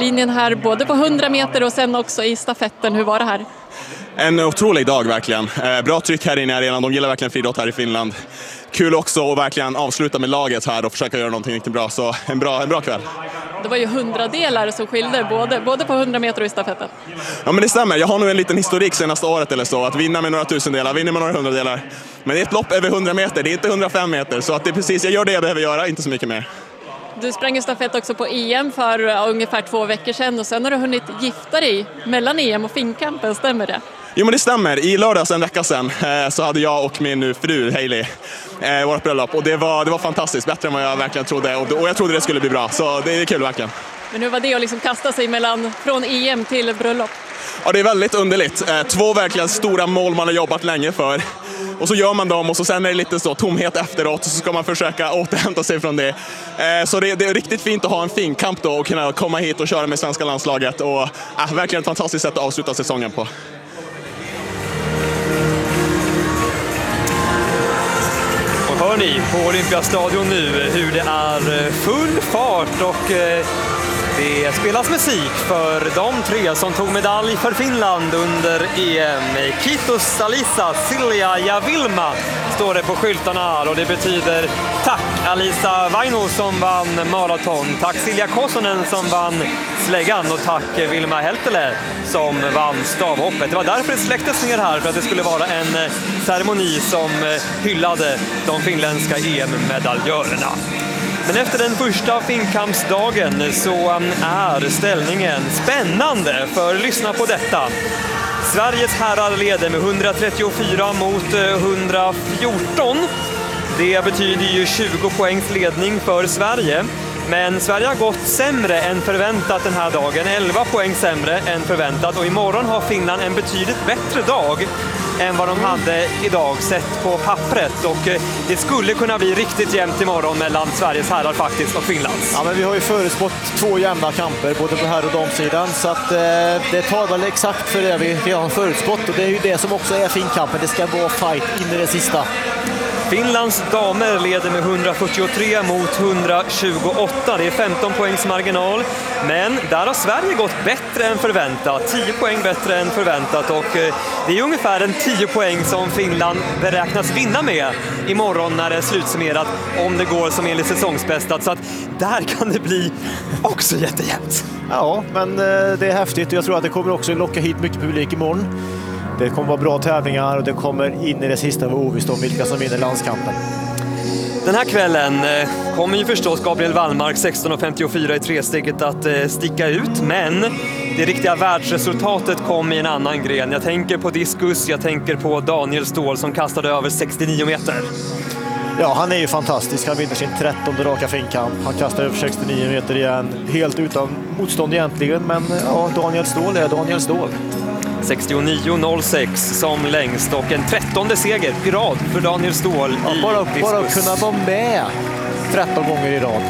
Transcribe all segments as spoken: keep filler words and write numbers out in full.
mållinjen här både på hundra meter och sen också i stafetten. Hur var det här? En otrolig dag verkligen. Eh, bra tryck här inne i arenan. De gillar verkligen friidrott här i Finland. Kul också att verkligen avsluta med laget här och försöka göra någonting riktigt bra. Så en bra, en bra kväll. Det var ju hundradelar som skilde både, både på hundra meter och i stafetten. Ja, men det stämmer. Jag har nog en liten historik senaste året eller så. Att vinna med några tusendelar, vinna med några hundradelar. Men det är ett lopp över hundra meter, det är inte hundrafem meter. Så att det är precis, jag gör det jag behöver göra, inte så mycket mer. Du sprang ju stafett också på E M för uh, ungefär två veckor sedan. Och sen har du hunnit gifta dig mellan E M och Finnkampen, stämmer det? Jo, men det stämmer. I lördags en vecka sedan eh, så hade jag och min nu fru Hailey eh, vårt bröllop. Och det var, det var fantastiskt, bättre än vad jag verkligen trodde. Och, och jag trodde det skulle bli bra, så det är kul verkligen. Men hur var det att liksom kasta sig mellan, från E M till bröllop? Ja, det är väldigt underligt. Eh, två verkligen stora mål man har jobbat länge för. Och så gör man dem och så sen är det lite så tomhet efteråt och så ska man försöka återhämta sig från det. Eh, så det, det är riktigt fint att ha en fin kamp då och kunna komma hit och köra med svenska landslaget. Och eh, verkligen ett fantastiskt sätt att avsluta säsongen på. Och hör ni på Olympiastadion nu hur det är full fart och eh, det spelas musik för de tre som tog medalj för Finland under E M. Kiitos Alisa, Silja ja Vilma står det på skyltarna här och det betyder tack Alisa Vaino som vann maraton, tack Silja Kosonen som vann släggan och tack Vilma Heltele som vann stavhoppet. Det var därför det släcktes ner här, för att det skulle vara en ceremoni som hyllade de finländska E M-medaljörerna. Men efter den första Finnkampsdagen så är ställningen spännande, för lyssna på detta. Sveriges herrar leder med hundratrettiofyra mot hundrafjorton. Det betyder ju tjugo poängs ledning för Sverige. Men Sverige har gått sämre än förväntat den här dagen, elva poäng sämre än förväntat. Och imorgon har Finland en betydligt bättre dag än vad de hade idag sett på pappret. Och det skulle kunna bli riktigt jämnt imorgon mellan Sveriges herrar faktiskt och Finlands. Ja, men vi har ju förutspått två jämna kamper både på herr- och damsidan. Så att, eh, det tar väl exakt för det vi redan har förutspått. Och det är ju det som också är Finnkampen. Det ska vara fight in i det sista. Finlands damer leder med hundrafyrtiotre mot hundratjugoåtta. Det är femton poängs marginal. Men där har Sverige gått bättre än förväntat. tio poäng bättre än förväntat. Och det är ungefär en tio poäng som Finland beräknas vinna med imorgon när det är slutsummerat, om det går som enligt säsongsbästat. Så att där kan det bli också jättejämnt. Ja, men det är häftigt. Jag tror att det kommer också locka hit mycket publik imorgon. Det kommer vara bra tävlingar och det kommer in i det sista vara ovisst om vilka som vinner landskampen. Den här kvällen kommer ju förstås Gabriel Wallmark sexton femtiofyra i tresteget att sticka ut, men det riktiga världsresultatet kom i en annan gren. Jag tänker på diskus, jag tänker på Daniel Ståhl som kastade över sextionio meter. Ja, han är ju fantastisk. Han vinner sin trettonde raka Finnkamp. Han kastar över sextionio meter igen, helt utan motstånd egentligen, men ja, Daniel Ståhl är Daniel Ståhl. sextionio noll sex som längst och en trettonde seger i rad för Daniel Ståhl ja, i bara, diskus. bara kunna vara med tretton gånger i rad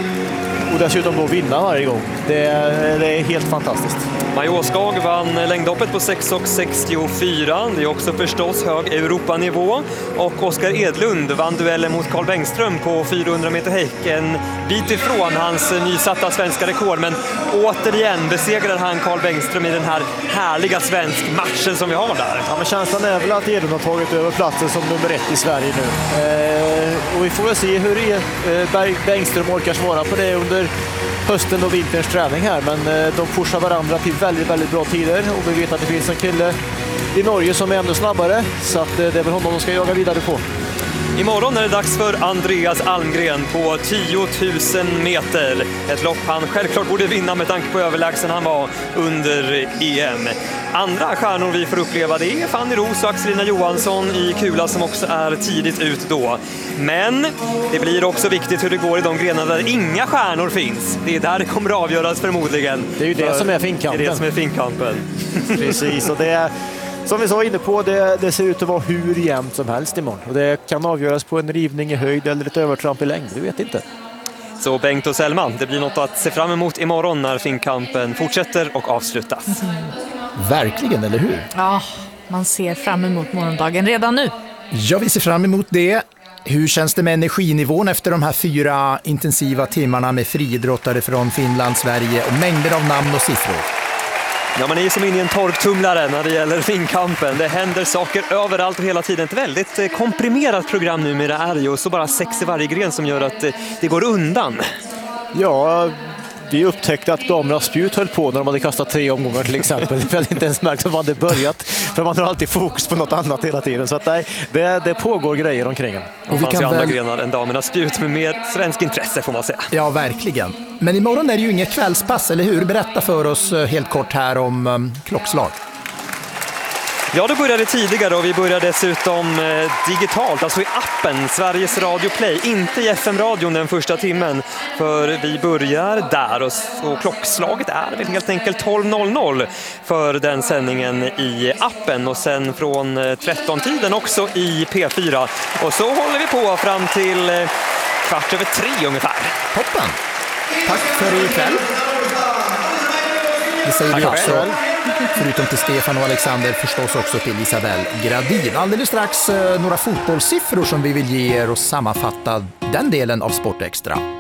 och dessutom då vinna varje gång. Det är, det är helt fantastiskt. Major Skag vann längdhoppet på sex sextiofyra. Det är också förstås hög Europanivå. Och Oskar Edlund vann duellen mot Carl Bengström på fyrahundra meter häck. En bit ifrån hans nysatta svenska rekord. Men återigen besegrar han Carl Bengström i den här härliga svensk matchen som vi har där. Ja, men känslan är väl att Edlund har tagit över platsen som nummer ett i Sverige nu. Eh, och vi får väl se hur eh, Bengström orkar svara på det under hösten och vinterns träning här, men de pushar varandra till väldigt, väldigt bra tider och vi vet att det finns en kille i Norge som är ännu snabbare, så att det är väl honom de ska jaga vidare på. Imorgon är det dags för Andreas Almgren på tio tusen meter. Ett lopp han självklart borde vinna med tanke på överlägsen han var under E M. Andra stjärnor vi får uppleva, det är Fanny Roos och Axelina Johansson i kula som också är tidigt ut då. Men det blir också viktigt hur det går i de grenar där inga stjärnor finns. Det är där det kommer att avgöras förmodligen. Det är ju det som är Finnkampen. Det är det som är Finnkampen. Precis, och det är, som vi sa inne på, det, det ser ut att vara hur jämnt som helst imorgon. Och det kan avgöras på en rivning i höjd eller ett övertramp i längd, det vet inte. Så Bengt och Selma, det blir något att se fram emot imorgon när Finnkampen fortsätter och avslutas. Mm. Verkligen, eller hur? Ja, man ser fram emot morgondagen redan nu. Ja, vi ser fram emot det. Hur känns det med energinivån efter de här fyra intensiva timmarna med friidrottare från Finland, Sverige och mängder av namn och siffror? Ja, man är ju som inne i en torktumlare när det gäller finkampen. Det händer saker överallt och hela tiden. Ett väldigt komprimerat program nu med det är ju, och så bara sex i varje gren som gör att det går undan. Ja, vi upptäckte att damernas spjut höll på när de hade kastat tre omgångar till exempel. För att inte ens märkt att man hade börjat. För man har alltid fokus på något annat hela tiden. Så att nej, det, det pågår grejer omkring en. Och det fanns ju andra väl... grenar än damernas spjut med mer svensk intresse får man säga. Ja, verkligen. Men imorgon är det ju inget kvällspass, eller hur? Berätta för oss helt kort här om um, klockslag. Ja, det började tidigare och vi började dessutom eh, digitalt, alltså i appen Sveriges Radio Play, inte i F M-radion den första timmen, för vi börjar där och, och klockslaget är väl helt enkelt tolv noll noll för den sändningen i appen och sen från eh, tretton-tiden också i P fyra och så håller vi på fram till eh, kvart över tre ungefär. Toppen! Tack för ikväll. Det säger vi också. Förutom till Stefan och Alexander förstås också till Isabel Gradin. Alldeles strax eh, några fotbollssiffror som vi vill ge er och sammanfatta den delen av Sportextra.